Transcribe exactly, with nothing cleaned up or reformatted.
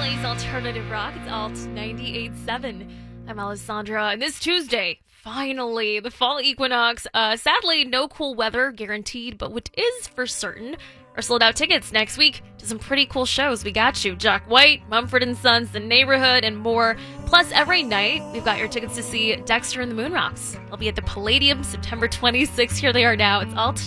Valley's alternative rock. It's Alt ninety-eight point seven. I'm Alessandra, and this Tuesday, finally, the fall equinox. Uh, sadly, no cool weather guaranteed, but what is for certain are sold out tickets next week to some pretty cool shows. We got you. Jack White, Mumford and Sons, The Neighborhood, and more. Plus, every night, we've got your tickets to see Dexter and the Moonrocks. I'll be at the Palladium September twenty-sixth. Here they are now. It's Alt